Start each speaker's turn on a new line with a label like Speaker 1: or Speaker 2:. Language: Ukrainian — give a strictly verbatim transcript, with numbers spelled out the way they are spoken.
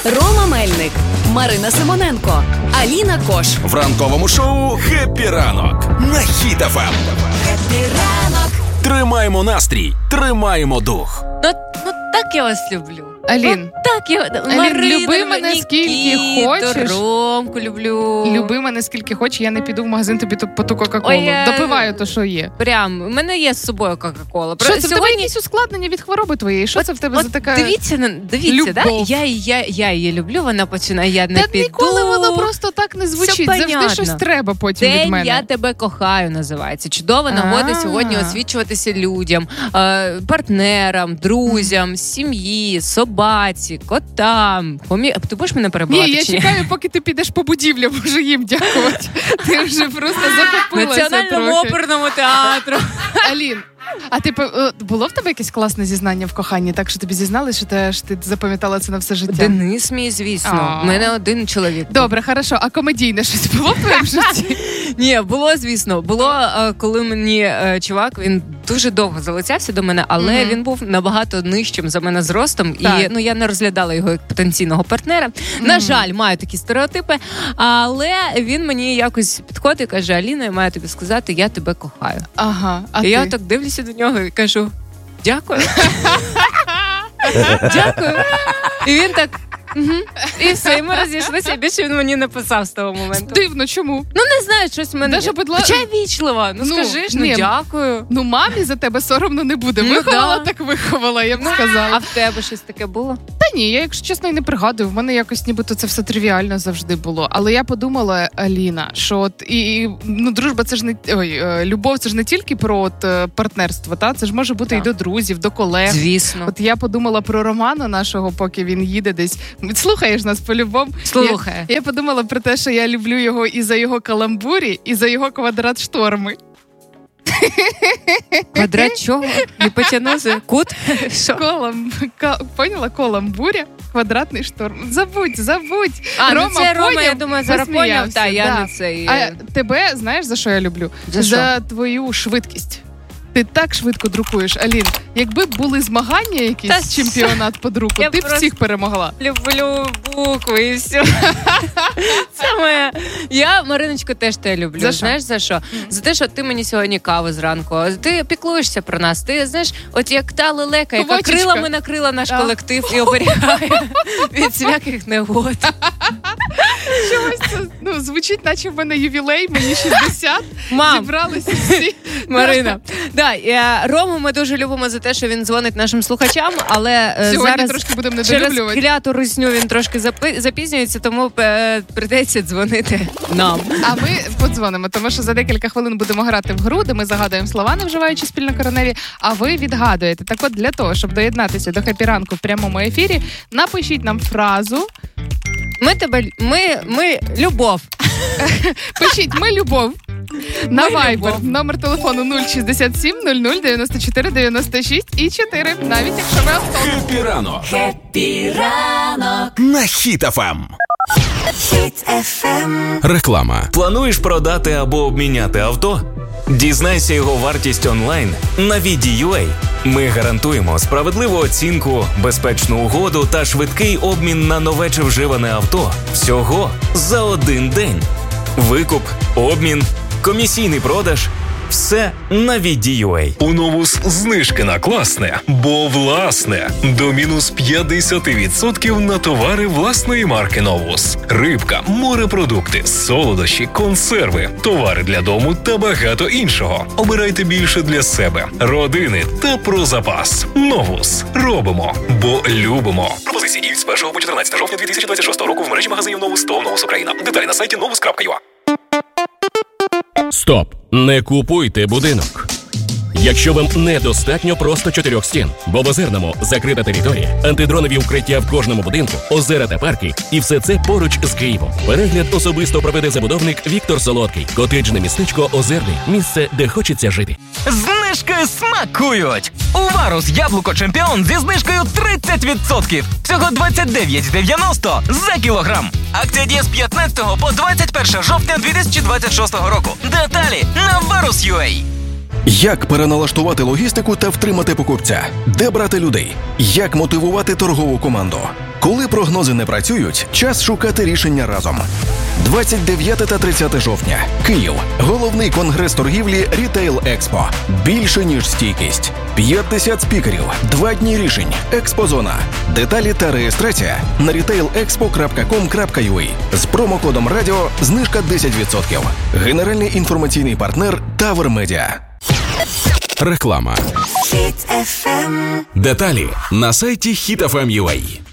Speaker 1: Рома Мельник, Марина Симоненко, Аліна Кош.
Speaker 2: В ранковому шоу «Хеппі ранок» на Хіт еф ем.
Speaker 1: Хеппі ранок.
Speaker 2: Тримаємо настрій, тримаємо дух.
Speaker 3: Ну, ну так я вас люблю.
Speaker 4: Алін,
Speaker 3: ну, так я...
Speaker 4: Алін,
Speaker 3: Марина,
Speaker 4: люби мене скільки хочеш.
Speaker 3: Ромку люблю.
Speaker 4: Люби мене скільки хочеш, я не піду в магазин тобі по ту Кока-Колу.
Speaker 3: Ой,
Speaker 4: допиваю то, що є.
Speaker 3: Прям, у мене є з собою Кока-Кола.
Speaker 4: Що це,
Speaker 3: Сьогодні...
Speaker 4: в тебе якісь ускладнення від хвороби твоєї? Що
Speaker 3: от,
Speaker 4: це в тебе
Speaker 3: от,
Speaker 4: за така
Speaker 3: дивіться, дивіться, да? я, я, я її люблю, вона починає, я не
Speaker 4: Та
Speaker 3: піду.
Speaker 4: ніколи воно просто так не звучить. Завжди щось треба потім
Speaker 3: День
Speaker 4: від мене.
Speaker 3: я тебе кохаю називається. Чудова нагода сьогодні освічуватися людям, партнерам, друзям, сім'ї, собаці, котам. Помі... Ти будеш мене перебувати?
Speaker 4: Ні, я чекаю, поки ти підеш по будівлям, вже їм дякувати. Ти вже просто захопилася
Speaker 3: Національному оперному театру.
Speaker 4: Алін, а ти було в тебе якесь класне зізнання в коханні, так що тобі зізнали, що ти, що ти запам'ятала це на все життя?
Speaker 3: Денис мій, звісно. У мене один чоловік.
Speaker 4: Добре, хорошо. А комедійне щось було в твоєму житті?
Speaker 3: Ні, було, звісно. Було, коли мені чувак, він дуже довго залицявся до мене, але mm-hmm. він був набагато нижчим за мене зростом. Так. І ну, я не розглядала його як потенційного партнера. Mm-hmm. На жаль, маю такі стереотипи. Але він мені якось підходить і каже: Аліна, я маю тобі сказати, я тебе кохаю.
Speaker 4: Ага, а
Speaker 3: і
Speaker 4: ти?
Speaker 3: я так дивлюся до нього і кажу: дякую. Дякую. І він так... Угу. І все, і ми розійшлися, і більше він мені не писав з того моменту.
Speaker 4: Дивно, чому?
Speaker 3: Ну, не знаю, щось в мене...
Speaker 4: Даже подла...
Speaker 3: Хоча вічлива, ну, ну скажи ж, ну, дякую.
Speaker 4: Ну, мамі за тебе соромно не буде. Ну, виховала, да. Так виховала, я б ну, сказала.
Speaker 3: А в тебе щось таке було?
Speaker 4: Та ні, я, якщо чесно, і не пригадую. В мене якось нібито це все тривіально завжди було. Але я подумала, Аліна, що от і, ну, дружба, це ж не... Ой, любов, це ж не тільки про от, партнерство, та? Це ж може бути так. І до друзів, до колег.
Speaker 3: Звісно.
Speaker 4: От я подумала про Романа нашого, поки він їде десь. Слухаєш нас по-любому.
Speaker 3: Слухає.
Speaker 4: Я, я подумала про те, що я люблю його і за його каламбурі, і за його квадрат шторми.
Speaker 3: Квадрат чого? Не потягнувся? Кут?
Speaker 4: Колам... Ка... Поняла? Коламбуря, квадратний шторм. Забудь, забудь.
Speaker 3: А,
Speaker 4: Рома,
Speaker 3: ну це Рома,
Speaker 4: поняв,
Speaker 3: я думаю, зараз поняв. Та, я
Speaker 4: да.
Speaker 3: не це.
Speaker 4: А тебе, знаєш, за що я люблю?
Speaker 3: За,
Speaker 4: за твою швидкість. Ти так швидко друкуєш, Алін. Якби були змагання якісь, та чемпіонат по друку, ти б всіх перемогла.
Speaker 3: Люблю букви і все. Це моя. Я, Мариночко, теж тебе люблю.
Speaker 4: За
Speaker 3: знаєш, за що? Mm. За те, що ти мені сьогодні каву зранку. Ти піклуєшся про нас. Ти, знаєш, от як та лелека, яка
Speaker 4: Вочечка.
Speaker 3: крилами накрила наш а. колектив і оберігає від всяких негод.
Speaker 4: Чогось це, ну, звучить, наче в мене ювілей, мені шістдесят.
Speaker 3: Мам.
Speaker 4: Зібралися всі.
Speaker 3: Марина. Да, Рому ми дуже любимо за те, що він дзвонить нашим слухачам, але
Speaker 4: сьогодні
Speaker 3: зараз
Speaker 4: трошки будемо
Speaker 3: через
Speaker 4: недолюблювати.
Speaker 3: кляту русню він трошки запи- запізнюється, тому е, прийдеться дзвонити нам.
Speaker 4: А ми подзвонимо, тому що за декілька хвилин будемо грати в гру, де ми загадуємо слова, не вживаючи спільно коронаві, а ви відгадуєте. Так от для того, щоб доєднатися до Хеппі ранку в прямому ефірі, напишіть нам фразу.
Speaker 3: Ми тебе, ми, ми любов.
Speaker 4: Пишіть, ми любов. На Viber. Номер телефону нуль шістдесят сім нуль нуль дев'яносто чотири дев'яносто шість і чотири. Навіть якщо ви авто.
Speaker 2: Хеппі ранок.
Speaker 1: Хеппі ранок.
Speaker 2: На Хіт еф ем.
Speaker 1: Хіт еф ем.
Speaker 2: Реклама.
Speaker 5: Плануєш продати або обміняти авто? Дізнайся його вартість онлайн на ві ді ю ей. Ми гарантуємо справедливу оцінку, безпечну угоду та швидкий обмін на нове чи вживане авто. Всього за один день. Викуп, обмін, комісійний продаж – все на ві ді ю ей.
Speaker 6: У Новус знижки на класне, бо власне. До мінус п'ятдесят відсотків на товари власної марки Новус. Рибка, морепродукти, солодощі, консерви, товари для дому та багато іншого. Обирайте більше для себе, родини та про запас. Новус. Робимо, бо любимо. Пропозиції діють з першого по чотирнадцяте жовтня дві тисячі двадцять шостого року в мережі магазинів Новус та Новус Україна. Деталі на сайті новус крапка ю а.
Speaker 7: Стоп! Не купуйте будинок. Якщо вам недостатньо просто чотирьох стін, бо в Озерному закрита територія, антидронові укриття в кожному будинку, озера та парки, і все це поруч з Києвом. Перегляд особисто проведе забудовник Віктор Солодкий. Котеджне містечко Озерний. Місце, де хочеться жити.
Speaker 8: Знижки смакують! У Варус яблуко Чемпіон зі знижкою тридцять відсотків. Всього двадцять дев'ять дев'яносто за кілограм. Акція діє з п'ятнадцятого по двадцять перше жовтня дві тисячі двадцять шостого року. Деталі на варус крапка ю а.
Speaker 2: Як переналаштувати логістику та втримати покупця? Де брати людей? Як мотивувати торгову команду? Коли прогнози не працюють, час шукати рішення разом. двадцять дев'яте та тридцяте жовтня. Київ. Головний конгрес торгівлі Рітейл Експо. Більше, ніж стійкість. п'ятдесят спікерів. Два дні рішень. Експозона. Деталі та реєстрація на рітейл експо крапка ком крапка ю а. З промокодом радіо знижка десять відсотків. Генеральний інформаційний партнер Тавер Медіа.
Speaker 5: Реклама. Деталі на сайті хіт еф ем крапка ю а.